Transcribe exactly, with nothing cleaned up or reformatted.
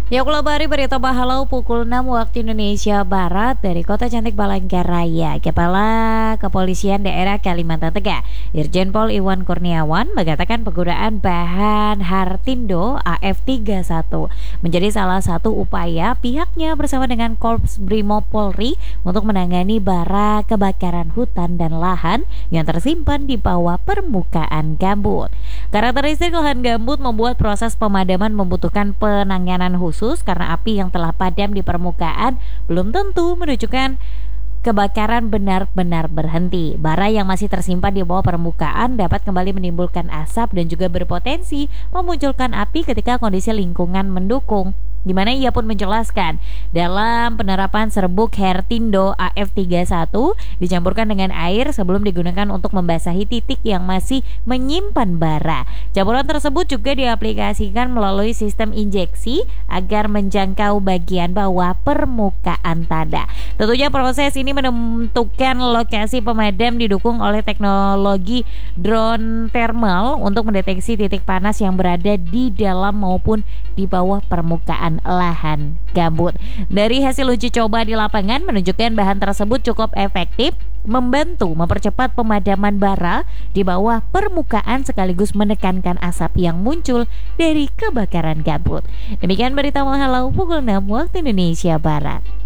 Ya, kulabari berita bahalau pukul enam waktu Indonesia Barat dari Kota Cantik Palangkaraya. Kepala Kepolisian Daerah Kalimantan Tengah, Irjen Pol Iwan Kurniawan, mengatakan penggunaan bahan Hartindo A F tiga puluh satu menjadi salah satu upaya pihaknya bersama dengan Korps Brimob Polri untuk menangani bara kebakaran hutan dan lahan yang tersimpan di bawah permukaan gambut. Karakteristik lahan gambut membuat proses pemadaman membutuhkan penanganan khusus karena api yang telah padam di permukaan belum tentu menunjukkan kebakaran benar-benar berhenti. Bara yang masih tersimpan di bawah permukaan dapat kembali menimbulkan asap dan juga berpotensi memunculkan api ketika kondisi lingkungan mendukung. Di mana ia pun menjelaskan, dalam penerapan serbuk Hartindo A F tiga puluh satu dicampurkan dengan air sebelum digunakan untuk membasahi titik yang masih menyimpan bara. Campuran tersebut juga diaplikasikan melalui sistem injeksi agar menjangkau bagian bawah permukaan tanah. Tentunya proses ini menentukan lokasi pemadam didukung oleh teknologi drone thermal untuk mendeteksi titik panas yang berada di dalam maupun di bawah permukaan lahan gambut. Dari hasil uji coba di lapangan menunjukkan bahan tersebut cukup efektif membantu mempercepat pemadaman bara di bawah permukaan sekaligus menekankan asap yang muncul dari kebakaran gambut. Demikian berita Mahalau pukul enam waktu Indonesia Barat.